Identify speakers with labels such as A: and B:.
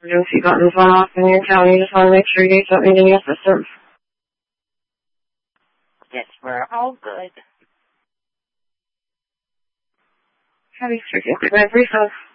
A: If you got this one off in your account, you just want to make sure you get something in your system.
B: Yes, we're all good.
A: Happy 355 refund.